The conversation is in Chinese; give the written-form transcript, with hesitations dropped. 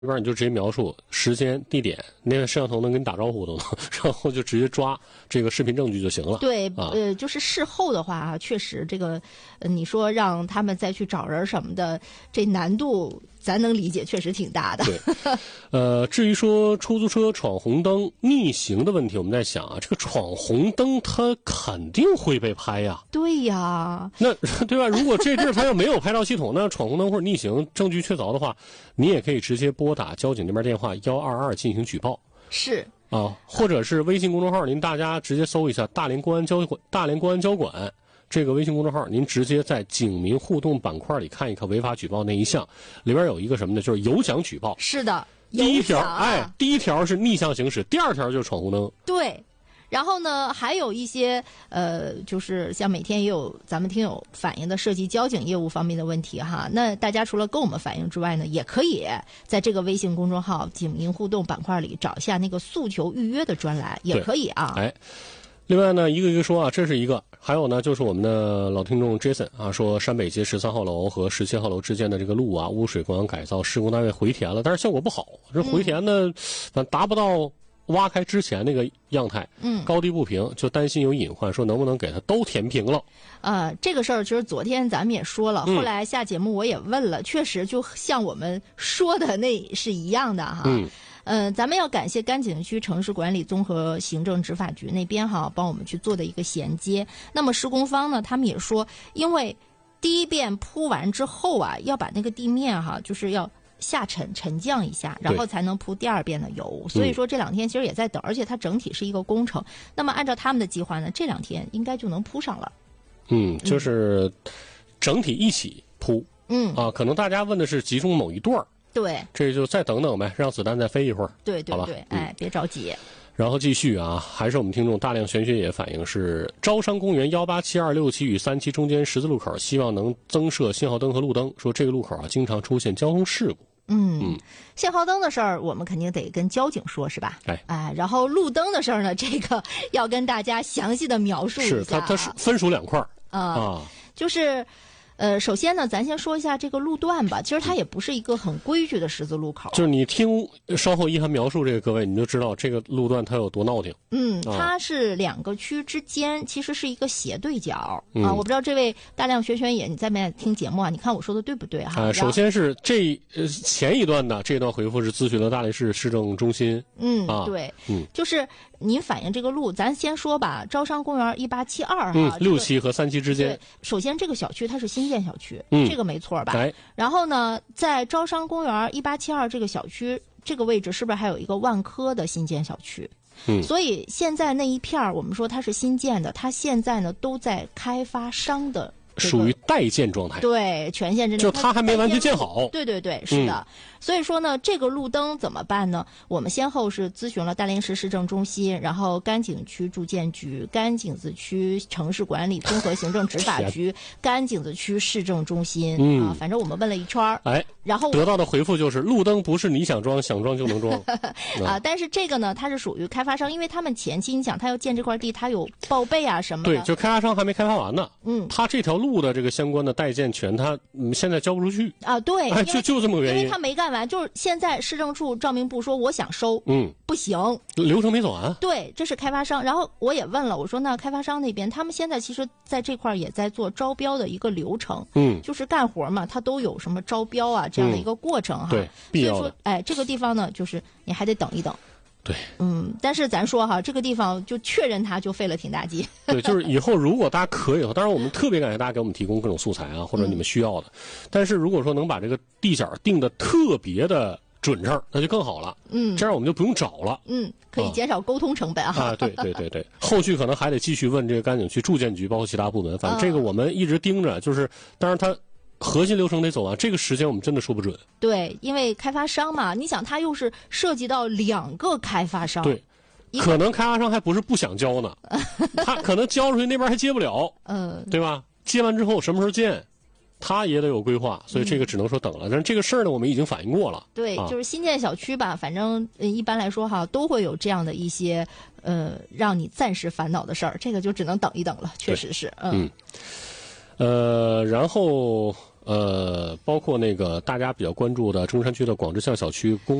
这边你就直接描述时间、地点，那个摄像头能跟你打招呼都能，然后就直接抓这个视频证据就行了。 对， 啊， 就是事后的话啊，确实这个，你说让他们再去找人什么的，这难度咱能理解，确实挺大的。 对，至于说出租车闯红灯逆行的问题，我们在想啊，这个闯红灯它肯定会被拍呀。 对呀， 那对吧？如果这地儿它要没有拍照系统，那闯红灯或者逆行证据确凿的话，你也可以直接拨打交警那边电话122进行举报。 是啊，或者是微信公众号，您大家直接搜一下大连公安交管这个微信公众号，您直接在警民互动板块里看一看违法举报那一项，里边有一个什么呢？就是有奖举报。 是的， 第一条，第一条是逆向行驶，第二条就是闯红灯。 对。然后呢，还有一些就是像每天也有咱们听友反映的涉及交警业务方面的问题哈。那大家除了跟我们反映之外呢，也可以在这个微信公众号警民互动板块里找一下那个诉求预约的专栏，也可以啊。 哎，另外呢，一个一个说啊，这是一个，还有呢，就是我们的老听众 Jason 啊，说山北街13号楼和17号楼之间的这个路啊，污水管改造，施工单位回填了，但是效果不好，这回填呢，达不到挖开之前那个样态，高低不平，就担心有隐患，说能不能给它都填平了？ 这个事儿其实昨天咱们也说了，后来下节目我也问了，确实就像我们说的那是一样的哈。咱们要感谢甘井区城市管理综合行政执法局那边哈，帮我们去做的一个衔接。那么施工方呢，他们也说，因为第一遍铺完之后啊，要把那个地面哈，就是要下沉降一下，然后才能铺第二遍的油。所以说这2天其实也在等，而且它整体是一个工程。那么按照他们的计划呢，这2天应该就能铺上了。 就是整体一起铺。可能大家问的是集中某一段儿。 对， 这就再等等呗，让子弹再飞一会儿。 对，别着急。 然后继续啊，还是我们听众大量玄学也反映是招商公园18726期与3期中间十字路口，希望能增设信号灯和路灯，说这个路口啊经常出现交通事故。 信号灯的事儿我们肯定得跟交警说，是吧？然后路灯的事儿呢，这个要跟大家详细的描述一下。 是，它是分属2块就是。首先呢，咱先说一下这个路段吧。其实它也不是一个很规矩的十字路口。就是你听稍后一涵描述这个，各位你就知道这个路段它有多闹挺。它是2个区之间其实是一个斜对角啊。我不知道这位大量学员也你在没听节目啊？你看我说的对不对哈？ 首先是前一段的这段回复是咨询了大连市市政中心。 对，就是您反映这个路，咱先说吧。招商公园1872哈 ，6期和3期之间。 首先这个小区它是新建小区，这个没错吧？然后呢，在招商公园1872这个小区这个位置，是不是还有一个万科的新建小区？所以现在那一片我们说它是新建的，它现在呢都在开发商的。 属于待建状态， 对，全县之内就它还没完全建好。 对，是的。所以说呢，这个路灯怎么办呢？我们先后是咨询了大连市市政中心，然后甘井区住建局、甘井子区城市管理综合行政执法局、甘井子区市政中心反正我们问了一圈然后得到的回复就是路灯不是你想装就能装但是这个呢，它是属于开发商，因为他们前期你想他要建这块地，他有报备啊什么的。 对，就开发商还没开发完呢。他这条路的这个相关的待建权，他现在交不出去对， 就这么个原因， 因为他没干完，就是现在市政处照明部说我想收，不行， 流程没走完。 对，这是开发商。然后我也问了，我说那开发商那边，他们现在其实在这块也在做招标的一个流程，就是干活嘛，他都有什么招标啊这样的一个过程对，必要的。 所以说，这个地方呢，就是你还得等一等。 对， 但是咱说哈，这个地方就确认它就费了挺大劲。 对，就是以后如果大家可以，当然我们特别感谢大家给我们提供各种素材啊，或者你们需要的。但是如果说能把这个地角定的特别的准称，那就更好了。这样我们就不用找了。 可以减少沟通成本对，后续可能还得继续问这个甘井区住建局，包括其他部门。反正这个我们一直盯着，就是当然它。核心流程得走完，这个时间我们真的说不准。 对，因为开发商嘛，你想他又是涉及到2个开发商， 对，可能开发商还不是不想交呢，他可能交出去那边还接不了，对吧？接完之后什么时候建，他也得有规划，所以这个只能说等了。但是这个事儿呢，我们已经反映过了。 对，就是新建小区吧，反正一般来说哈，都会有这样的一些让你暂时烦恼的事儿，这个就只能等一等了，确实是。 然后包括那个大家比较关注的中山区的广志巷小区公